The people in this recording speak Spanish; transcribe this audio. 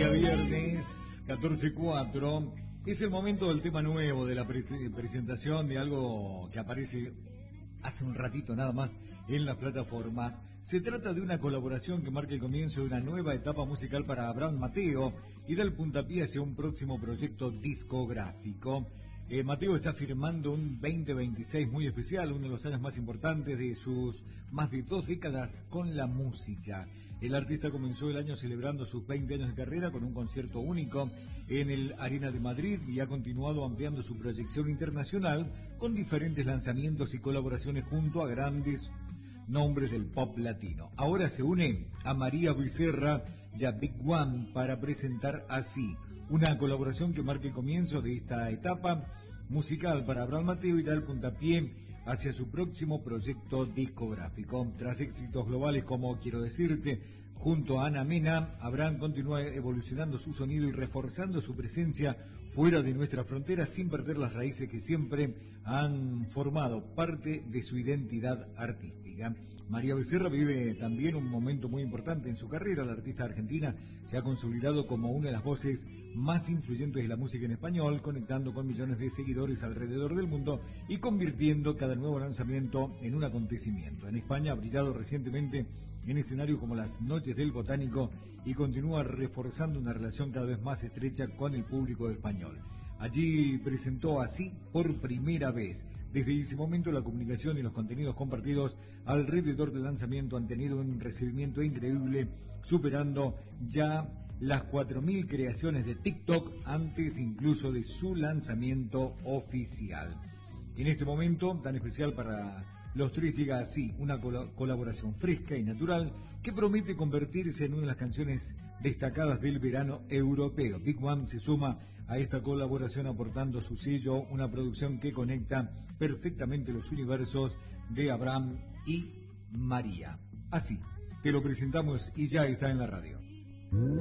Día viernes, 14:04. Es el momento del tema nuevo, de la presentación de algo que aparece hace un ratito nada más en las plataformas. Se trata de una colaboración que marca el comienzo de una nueva etapa musical para Abraham Mateo y da el puntapié hacia un próximo proyecto discográfico. Mateo está firmando un 2026 muy especial, uno de los años más importantes de sus más de 2 décadas con la música. El artista comenzó el año celebrando sus 20 años de carrera con un concierto único en el Arena de Madrid y ha continuado ampliando su proyección internacional con diferentes lanzamientos y colaboraciones junto a grandes nombres del pop latino. Ahora se une a María Becerra y a Big One para presentar Así, una colaboración que marca el comienzo de esta etapa musical para Abraham Mateo y da el puntapié hacia su próximo proyecto discográfico. Tras éxitos globales como Quiero Decirte, junto a Ana Mena, Abraham continúa evolucionando su sonido y reforzando su presencia fuera de nuestras fronteras sin perder las raíces que siempre han formado parte de su identidad artística. María Becerra vive también un momento muy importante en su carrera. La artista argentina se ha consolidado como una de las voces más influyentes de la música en español, conectando con millones de seguidores alrededor del mundo y convirtiendo cada nuevo lanzamiento en un acontecimiento. En España ha brillado recientemente en escenarios como las Noches del Botánico y continúa reforzando una relación cada vez más estrecha con el público español. Allí presentó Así por primera vez. Desde ese momento la comunicación y los contenidos compartidos alrededor del lanzamiento han tenido un recibimiento increíble, superando ya las 4.000 creaciones de TikTok antes incluso de su lanzamiento oficial. En este momento tan especial para los tres llega Así, una colaboración fresca y natural que promete convertirse en una de las canciones destacadas del verano europeo. Big One se suma a esta colaboración aportando su sello, una producción que conecta perfectamente los universos de Abraham y María. Así, te lo presentamos y ya está en la radio.